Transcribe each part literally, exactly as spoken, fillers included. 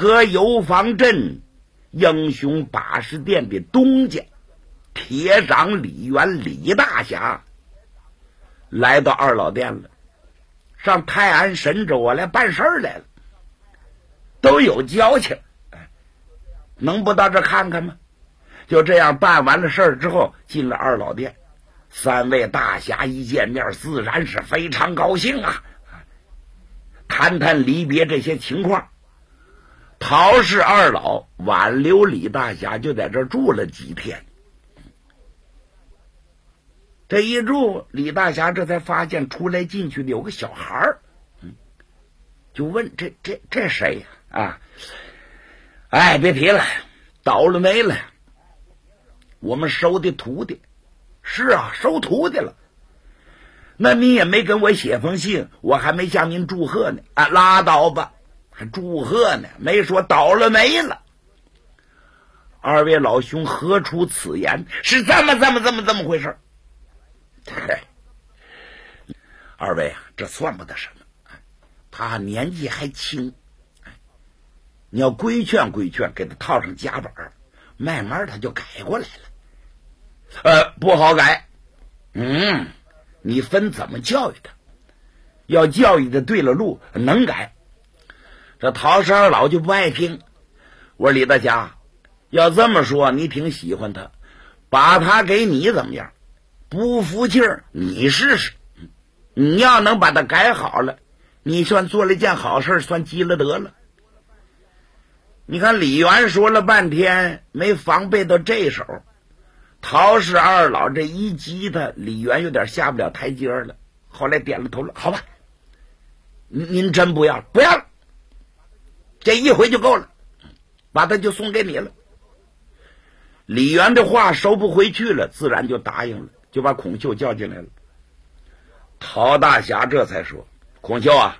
河游方镇英雄八十殿的东家铁掌李元李大侠来到二老店了，上泰安神州啊来办事儿来了，都有交情，能不到这看看吗？就这样办完了事儿之后，进了二老店，三位大侠一见面，自然是非常高兴啊，谈谈离别这些情况。陶氏二老挽留李大侠，就在这住了几天。这一住，李大侠这才发现出来进去的有个小孩儿，就问这这这谁呀？啊，哎，别提了，倒了霉了。我们收的徒弟。是啊，收徒弟了。那你也没跟我写封信，我还没向您祝贺呢。啊，拉倒吧，还祝贺呢，没说倒了霉了。二位老兄何出此言？是这么这么这么这么回事？嘿，二位啊，这算不得什么，他年纪还轻，你要规劝规劝，给他套上夹板，慢慢他就改过来了。呃，不好改。嗯，你分怎么教育他，要教育的对了路，能改。这陶氏二老就不爱听。我说李大侠，要这么说，你挺喜欢他，把他给你怎么样？不服气儿，你试试。你要能把他改好了，你算做了一件好事，算积了德了。你看李元说了半天，没防备到这手。陶氏二老这一激他，李元有点下不了台阶了。后来点了头了，好吧，您真不要了，不要了，这一回就够了，把他就送给你了。李元的话收不回去了，自然就答应了，就把孔秀叫进来了。陶大侠这才说：“孔秀啊，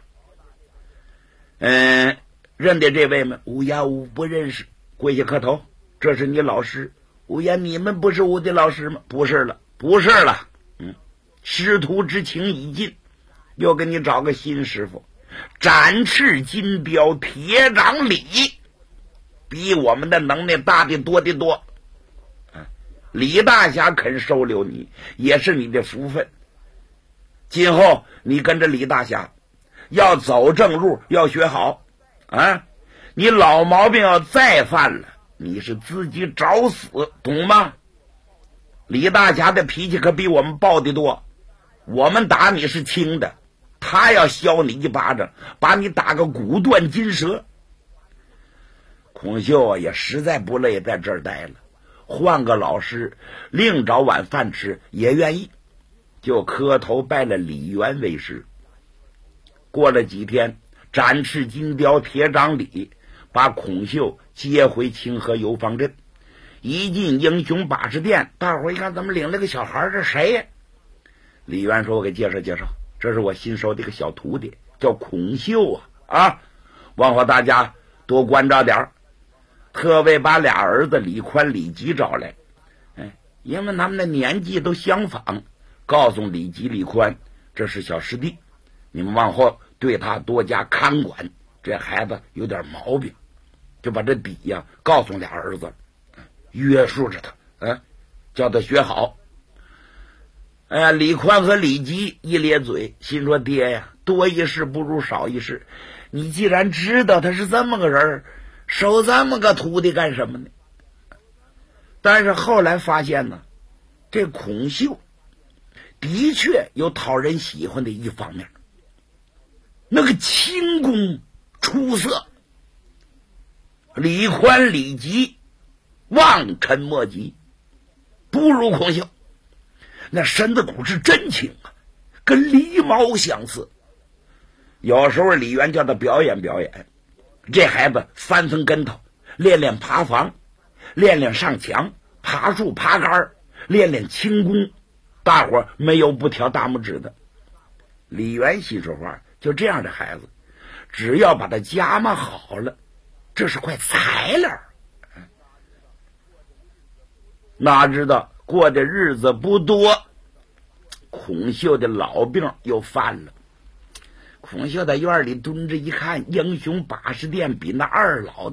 嗯，认得这位吗？”无言无不认识，跪下磕头，这是你老师。无言，你们不是我的老师吗？不是了，不是了。嗯，师徒之情已尽，又给你找个新师傅，展翅金雕铁掌李，比我们的能耐大的多的多。李大侠肯收留你，也是你的福分。今后你跟着李大侠，要走正路，要学好啊！你老毛病要再犯了，你是自己找死，懂吗？李大侠的脾气可比我们暴得多，我们打你是轻的，他要削你一巴掌，把你打个骨断筋折。孔秀啊，也实在不累在这儿待了，换个老师，另找碗饭吃也愿意，就磕头拜了李元为师。过了几天，展翅金雕铁掌李把孔秀接回清河游方镇。一进英雄把式店，大伙一看怎么领了个小孩，这谁呀？李元说：“我给介绍介绍，这是我新收的一个小徒弟，叫孔秀啊啊！往后大家多关照点儿。”特为把俩儿子李宽、李吉找来，哎，因为他们的年纪都相仿，告诉李吉、李宽，这是小师弟，你们往后对他多加看管，这孩子有点毛病，就把这底呀、啊、告诉俩儿子，约束着他，啊，叫他学好。哎呀，李宽和李吉一咧嘴，心说：“爹呀，多一事不如少一事。你既然知道他是这么个人，收这么个徒弟干什么呢？”但是后来发现呢，这孔秀的确有讨人喜欢的一方面，那个轻功出色，李宽、李吉望尘莫及，不如孔秀。那身子骨是真轻啊，跟狸猫相似。有时候李元叫他表演表演，这孩子翻翻跟头，练练爬房，练练上墙，爬树爬杆，练练轻功，大伙没有不挑大拇指的。李元心说话，就这样的孩子，只要把他夹嘛好了，这是块材料。哪知道过的日子不多，孔秀的老病又犯了。孔秀在院里蹲着一看，英雄把式店比那二老